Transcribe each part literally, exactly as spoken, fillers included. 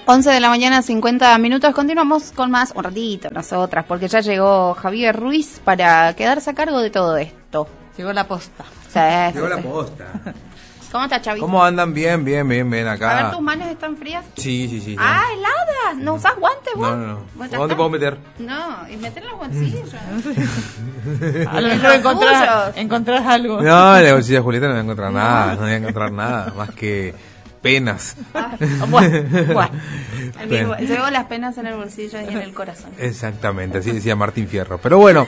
once de la mañana, cincuenta minutos. Continuamos con más un ratito nosotras, porque ya llegó Javier Ruiz para quedarse a cargo de todo esto. Llegó la posta. Sí, Llegó sí, la sí. posta. ¿Cómo estás, Chavi? ¿Cómo andan? Bien, bien, bien, bien acá. A ver, ¿tus manos están frías? Sí, sí, sí. Ah, heladas. ¿No usás guantes vos? No, no, no. Bueno, ya ¿Dónde está. puedo meter? No, y meter en los bolsillos. A lo mejor Los encontrás, tuyos. encontrás algo. No, en la bolsilla de Julieta no voy a encontrar nada. No voy a encontrar nada más que penas. Ah, Bueno, bueno. amigo, llevo las penas en el bolsillo y en el corazón. Exactamente, así decía Martín Fierro. Pero bueno,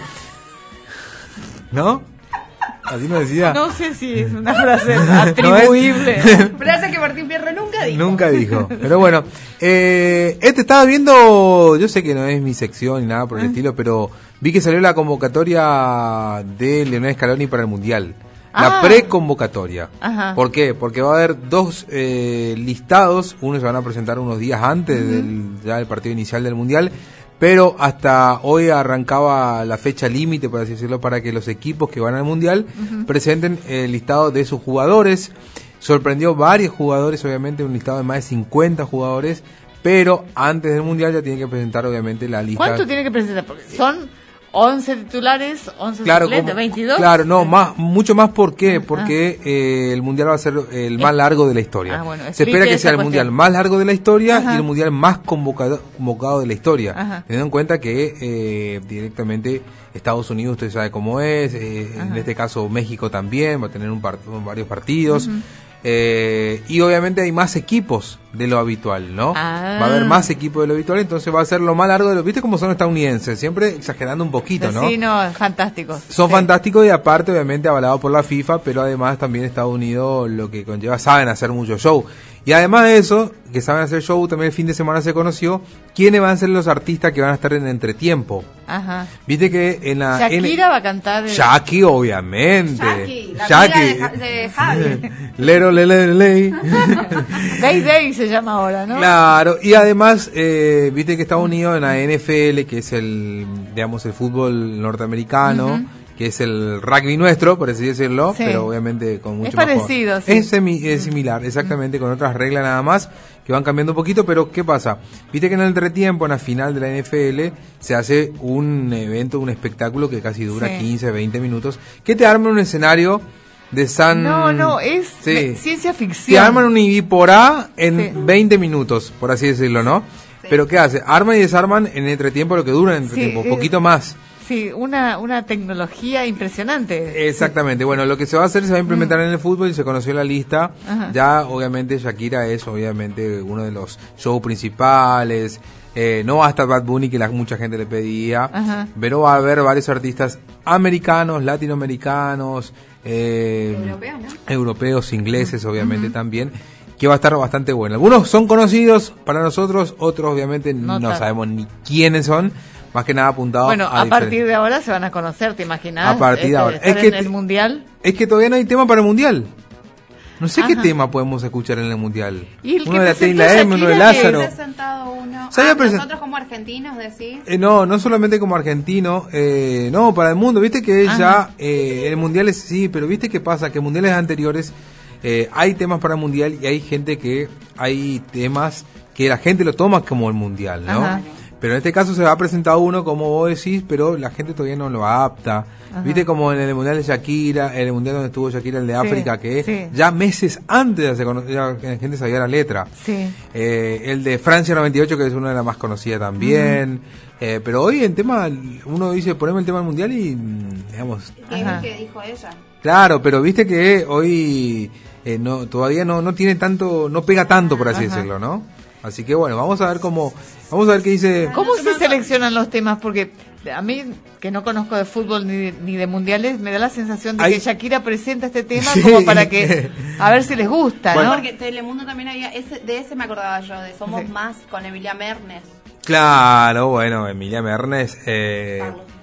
¿no? Así no decía. No sé si es una frase atribuible. Frase que Martín Fierro nunca dijo. Nunca dijo. Pero bueno, eh, este estaba viendo, yo sé que no es mi sección ni nada por el estilo, pero vi que salió la convocatoria de Lionel Scaloni para el Mundial. La Ah. preconvocatoria. Ajá. ¿Por qué? Porque va a haber dos eh, listados, uno se van a presentar unos días antes uh-huh. del, ya del partido inicial del Mundial, pero hasta hoy arrancaba la fecha límite, por así decirlo, para que los equipos que van al Mundial uh-huh. presenten el listado de sus jugadores. Sorprendió varios jugadores, obviamente, un listado de más de cincuenta jugadores, pero antes del Mundial ya tienen que presentar, obviamente, la lista. ¿Cuánto tiene que presentar? Porque son once titulares, once claro, suplentes, como, veintidós. Claro, no, más, mucho más. ¿Por qué? Porque eh, el Mundial va a ser el más largo de la historia. Ah, bueno, se espera que sea el cuestión. Mundial más largo de la historia Ajá. y el Mundial más convocado, convocado de la historia. Ajá. Teniendo en cuenta que eh, directamente Estados Unidos, usted sabe cómo es, eh, en este caso México también, va a tener un part- varios partidos. Uh-huh. Eh, y obviamente hay más equipos de lo habitual, ¿no? Ah. Va a haber más equipos de lo habitual, entonces va a ser lo más largo de lo... ¿Viste cómo son estadounidenses? Siempre exagerando un poquito, ¿no? Sí, no, fantásticos. Son sí. fantásticos y aparte obviamente avalados por la FIFA, pero además también Estados Unidos lo que conlleva, saben hacer mucho show. Y además de eso, que saben hacer show, también el fin de semana se conoció quiénes van a ser los artistas que van a estar en entretiempo. Ajá. Viste que en la... Shakira en... va a cantar... El... Shaki, obviamente. Shaki, la Shaki. amiga de, de Javi. Lero, le, le, le. Day Day se llama ahora, ¿no? Claro, y además, eh, viste que Estados Unidos en la N F L, que es el, digamos, el fútbol norteamericano, uh-huh. que es el rugby nuestro, por así decirlo, sí. pero obviamente con mucho es más parecido, juego. sí. Es, semi, es similar, exactamente, uh-huh. con otras reglas nada más, que van cambiando un poquito, pero ¿qué pasa? Viste que en el entretiempo, en la final de la N F L, se hace un evento, un espectáculo que casi dura sí. quince, veinte minutos, que te arma un escenario de San... No, no, es sí. de ciencia ficción. Te arman un I B por A en sí. veinte minutos, por así decirlo, ¿no? Sí. Pero ¿qué hace? Arman y desarman en el entretiempo lo que dura en el entretiempo, un sí, poquito más. Sí, una, una tecnología impresionante. Exactamente, bueno, lo que se va a hacer se va a implementar mm. en el fútbol y se conoció la lista. Ajá. Ya obviamente Shakira es obviamente uno de los shows principales. Eh, no va a estar Bad Bunny, que la, mucha gente le pedía, Ajá. pero va a haber varios artistas americanos, latinoamericanos, eh, europeos, ¿no? europeos, ingleses, obviamente uh-huh. también, que va a estar bastante bueno. Algunos son conocidos para nosotros, otros obviamente no, no sabemos ni quiénes son, más que nada apuntados bueno, a a diferentes. partir de ahora se van a conocer, ¿te imaginas? A partir de ahora. Es que, en el Mundial. Es que todavía no hay tema para el Mundial. No sé Ajá. qué tema podemos escuchar en el Mundial. ¿Y el uno que de la Taylor M, uno de ¿Se Lázaro. ha presentado uno? ¿Se Ah, present... ¿Nosotros como argentinos decís? Eh, no, no solamente como argentino, eh, no, para el mundo. Viste que ya eh, el Mundial es sí, pero viste qué pasa, que mundiales anteriores eh, hay temas para el Mundial y hay gente que, hay temas que la gente lo toma como el Mundial, ¿no? Ajá. Pero en este caso se va a presentar uno, como vos decís, pero la gente todavía no lo adapta. Ajá. Viste como en el Mundial de Shakira, en el Mundial donde estuvo Shakira, el de África, sí, que sí. ya meses antes de conocer, ya la gente sabía la letra. Sí. Eh, el de Francia noventa y ocho, que es una de las más conocidas también. Uh-huh. Eh, pero hoy en tema, uno dice, poneme el tema del Mundial y, digamos... ¿Qué es lo que dijo ella? Claro, pero viste que hoy eh, no todavía no, no tiene tanto, no pega tanto, por así Ajá. decirlo, ¿no? Así que bueno, vamos a ver cómo, vamos a ver qué dice. ¿Cómo se seleccionan los temas? Porque a mí, que no conozco de fútbol ni de, ni de mundiales, me da la sensación de Ay. que Shakira presenta este tema sí. como para que, a ver si les gusta, bueno, ¿no? Porque Telemundo también había, ese, de ese me acordaba yo, de Somos sí. Más, con Emilia Mernes. Claro, bueno, Emilia Mernes. Eh,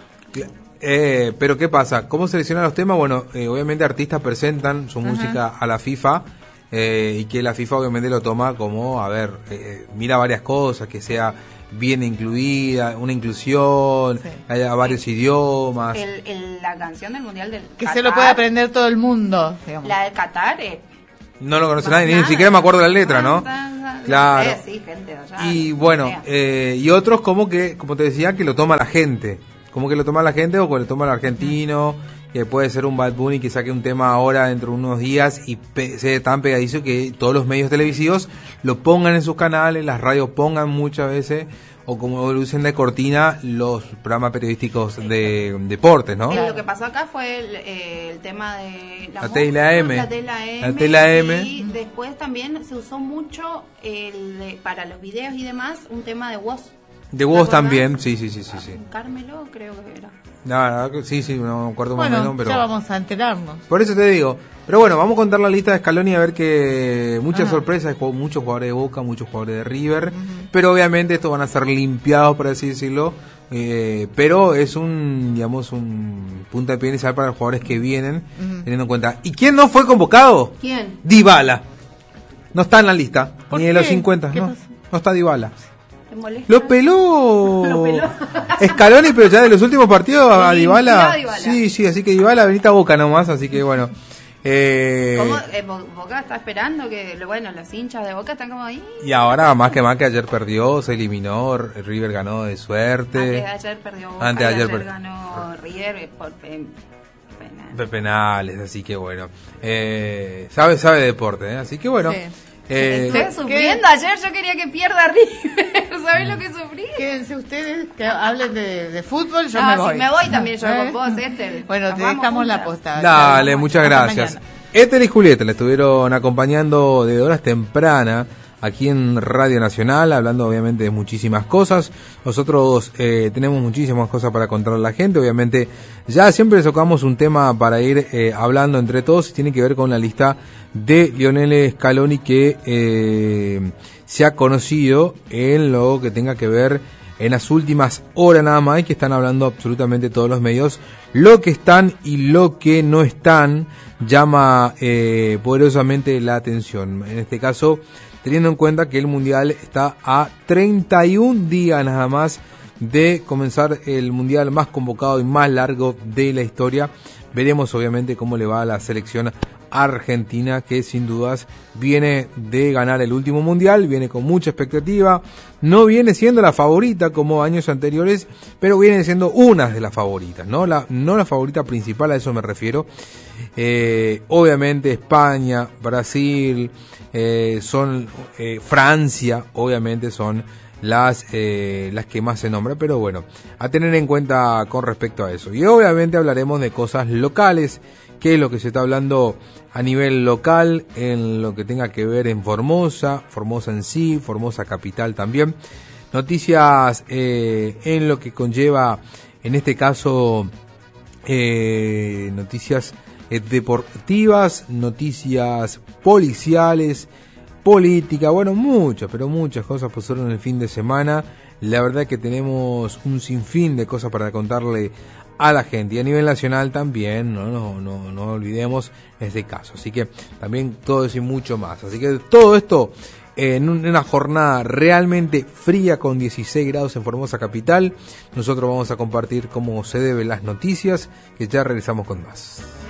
eh, pero ¿qué pasa? ¿Cómo seleccionan los temas? Bueno, eh, obviamente artistas presentan su Ajá. música a la FIFA. Eh, y que la FIFA obviamente lo toma como, a ver, eh, mira varias cosas, que sea bien incluida, una inclusión, sí. haya varios sí. idiomas. El, el, la canción del Mundial del Que Qatar, se lo puede aprender todo el mundo. Digamos. La de Qatar, eh. No lo conoce nadie, ni siquiera me acuerdo la letra, ¿no? Ah, claro. Eh, sí, gente, de allá. Y bueno, eh, y otros como que, como te decía, que lo toma la gente. Como que lo toma la gente o que lo toma el argentino, que puede ser un Bad Bunny que saque un tema ahora dentro de unos días y pe- sea tan pegadizo que todos los medios televisivos lo pongan en sus canales, las radios pongan muchas veces, o como lo usen de cortina los programas periodísticos de deportes, ¿no? Sí, lo que pasó acá fue el, eh, el tema de la, La T y la M. La T y la M. La T y la M. Y después también se usó mucho el de- para los videos y demás un tema de voz. De Woz también, sí, sí, sí, sí, sí. Carmelo creo que era. No, no, sí, sí, no me acuerdo bueno, más o menos, pero... ya vamos a enterarnos. Por eso te digo. Pero bueno, vamos a contar la lista de Scaloni a ver que muchas Ajá. sorpresas, muchos jugadores de Boca, muchos jugadores de River, uh-huh. Pero obviamente estos van a ser limpiados, por así decirlo, eh, pero es un, digamos, un punta de pie inicial para los jugadores que vienen, uh-huh. Teniendo en cuenta. ¿Y quién no fue convocado? ¿Quién? Dybala. No está en la lista, ni qué? de los cincuenta, no, pasó? no está Dybala. ¿Molesta? Lo peló, Lo peló. Scaloni, pero ya de los últimos partidos a Sí, Dybala. a Dybala. Sí, sí, así que Dybala venita a Boca nomás, así que bueno. Eh, ¿Cómo, eh, Boca está esperando que, bueno, los hinchas de Boca están como ahí? Y ahora, más que más que ayer perdió, se eliminó, River ganó de suerte. Antes de ayer perdió Boca, Antes de y ayer, ayer per... ganó River por pe- penales. penales, así que bueno. Eh, sabe, sabe de deporte, ¿eh? Así que bueno. Sí. Eh, Estuve sufriendo ayer, yo quería que pierda River. ¿Sabés lo que sufrí? Quédense ustedes que hablen de, de fútbol, yo Ah, me voy. sí, me voy también yo ¿Eh? con vos, Esther. Bueno, Nos te vamos dejamos la juntas. posta. Dale, Hasta muchas mañana. gracias. Éter y Julieta le estuvieron acompañando de horas tempranas aquí en Radio Nacional, hablando obviamente de muchísimas cosas. Nosotros eh, tenemos muchísimas cosas para contar a la gente. Obviamente ya siempre tocamos un tema para ir eh, hablando entre todos y tiene que ver con la lista de Lionel Scaloni que eh, se ha conocido en lo que tenga que ver en las últimas horas nada más, y que están hablando absolutamente todos los medios. Lo que están y lo que no están llama eh, poderosamente la atención. En este caso, teniendo en cuenta que el Mundial está a treinta y un días nada más de comenzar el Mundial más convocado y más largo de la historia. Veremos obviamente cómo le va a la selección argentina, que sin dudas viene de ganar el último Mundial, viene con mucha expectativa, no viene siendo la favorita como años anteriores, pero viene siendo una de las favoritas, no la, no la favorita principal, a eso me refiero. Eh, obviamente España, Brasil, eh, son eh, Francia, obviamente son las eh, las que más se nombran, pero bueno, a tener en cuenta con respecto a eso. Y obviamente hablaremos de cosas locales, que es lo que se está hablando a nivel local, en lo que tenga que ver en Formosa, Formosa en sí, Formosa capital también. Noticias eh, en lo que conlleva, en este caso, eh, noticias eh, deportivas, noticias policiales, política, bueno, muchas, pero muchas cosas pasaron el fin de semana. La verdad que tenemos un sinfín de cosas para contarle a la gente, y a nivel nacional también, no, no, no, no olvidemos este caso. Así que también todo eso y mucho más. Así que todo esto en una jornada realmente fría con dieciséis grados en Formosa capital. Nosotros vamos a compartir cómo se deben las noticias, que ya regresamos con más.